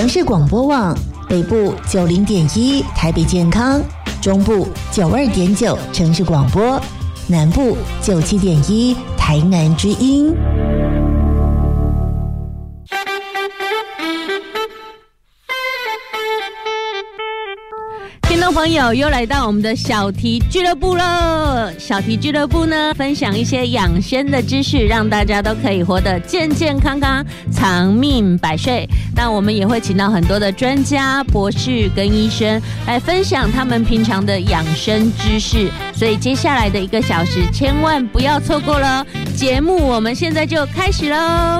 城市广播网，北部90.1台北健康，中部92.9城市广播，南部97.1台南之音。 听众朋友，又来到我们的小题俱乐部了。小题俱乐部呢，分享一些养生的知识，让大家都可以活得健健康康，长命百岁。那我们也会请到很多的专家、博士跟医生来分享他们平常的养生知识。所以接下来的1个小时，千万不要错过了。节目我们现在就开始喽。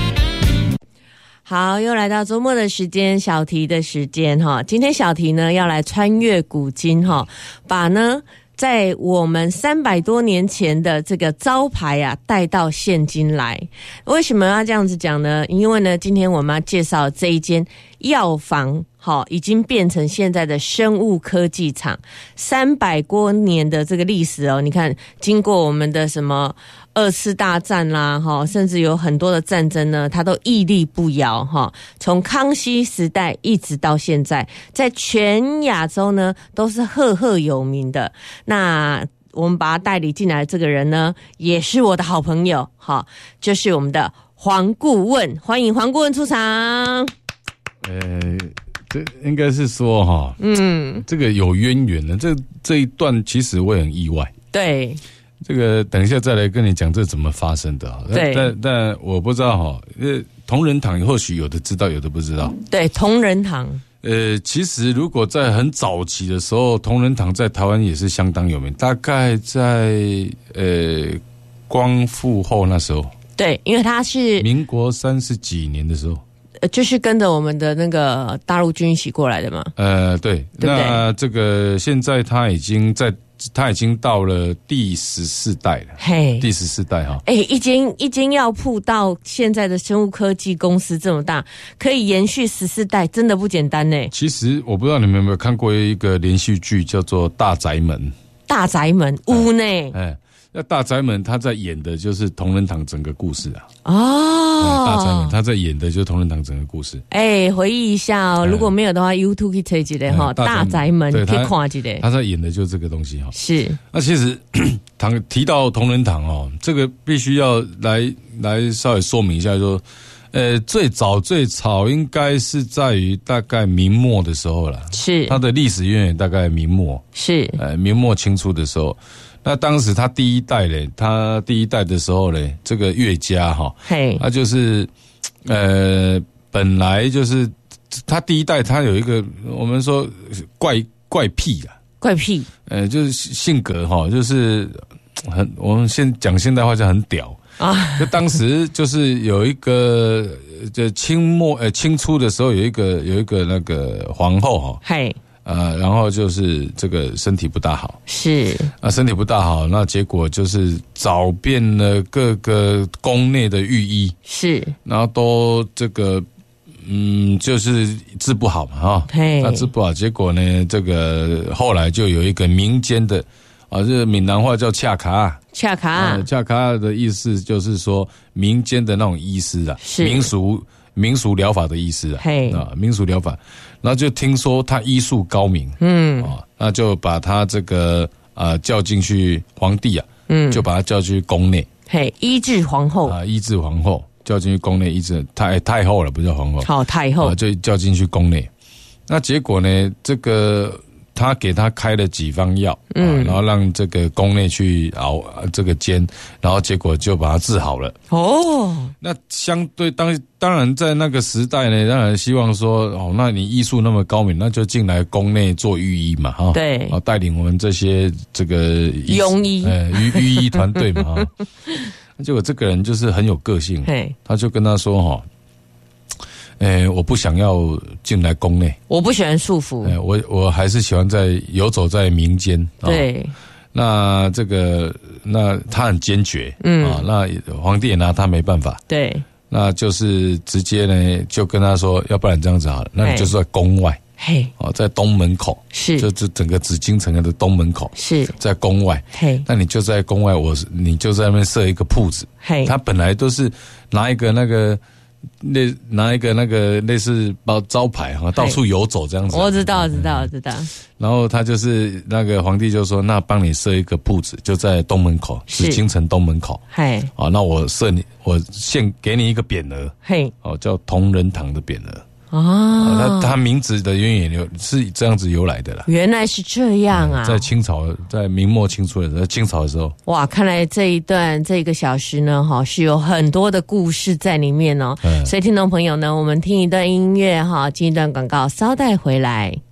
好，又来到周末的时间，小题的时间哈。今天小题呢要来穿越古今哈，把呢在我们300多年前的这个招牌啊带到现今来。为什么要这样子讲呢？因为呢，今天我们要介绍这一间药房，已经变成现在的生物科技厂，300多年的这个历史哦。你看，经过我们的什么2次大战啦，甚至有很多的战争呢，它都屹立不摇哈。从康熙时代一直到现在，在全亚洲呢都是赫赫有名的。那我们把他带领进来的这个人呢，也是我的好朋友，就是我们的黄顾问，欢迎黄顾问出场。 这应该是说这个有渊源的。这一段其实我也很意外。 对。 这个等一下再来跟你讲这怎么发生的。 对， 但我不知道同仁堂或许有的知道，有的不知道。 对，同仁堂。 其实如果在很早期的时候，同仁堂在台湾也是相当有名，大概在光复后那时候。对，因为他是民国30几年的时候。 就是跟着我们的那个大陆军一起过来的嘛。对， 那这个现在他已经到了第14代了。嘿，第14代哈。 一间药铺到现在的生物科技公司这么大，可以延续14代，真的不简单呢。 其实我不知道你们有没有看过一个连续剧，叫做《大宅门》。 大宅门屋呢？ 那大宅门他在演的就是同仁堂整个故事啊。大宅门他在演的就是同仁堂整个故事。回忆一下哦，如果没有的话 ，YouTube 可以查一下哈。大宅门可以看一下。他在演的就是这个东西哈。是。那其实提到同仁堂哦，这个必须要来稍微说明一下说，最早应该是在于大概明末的时候啦。是。它的历史渊源大概明末。是。明末清初的时候。那当时他第一代的时候嘞，这个岳家他就是本来就是他第一代他有一个我们说怪癖啊，怪癖，就是性格就是我们先讲现代话叫很屌啊。就当时就是有一个就清初的时候有一个那个皇后然后就是这个身体不大好，是身体不大好，那结果就是找遍了各个宫内的御医，是，然后都这个就是治不好嘛那治不好，结果呢，这个后来就有一个民间的这闽南话叫恰卡的意思就是说民间的那种医师啊，民俗疗法的医师民俗疗法。然后就听说他医术高明，那就把他这个叫进去皇帝就把他叫进去宫内，医治皇后叫进去宫内医治太后了，不叫皇后，太后就叫进去宫内。那结果呢，这个他给他开了几方药，然后让这个宫内去熬这个煎，然后结果就把他治好了。那相对当然在那个时代呢，当然希望说那你医术那么高明，那就进来宫内做御医嘛，对，带领我们这些这个庸医御医团队嘛，结果这个人就是很有个性，他就跟他说我不想要进来宫内，我不喜欢束缚，我还是喜欢游走在民间。对，那他很坚决，那皇帝也拿他没办法。对，那就是直接呢就跟他说，要不然这样子好了，那你就是在宫外，在东门口，是，就是整个紫禁城的东门口，是在宫外，那你就在宫外，你就在那边设一个铺子，他本来都是拿一个那拿一个那个类似招牌哈，到处游走这样子。 我知道。 然后他就是那个皇帝就说，那帮你设一个铺子，就在东门口，紫禁城东门口。嘿，哦，那我献给你一个匾额，嘿，哦，叫同仁堂的匾额。哦，他名字的渊源是这样子由来的啦。 原来是这样啊！ 在清朝，在明末清初的时候，清朝的时候， 哇，看来这1个小时呢，是有很多的故事在里面哦。所以听众朋友呢，我们听一段音乐进一段广告，稍待回来。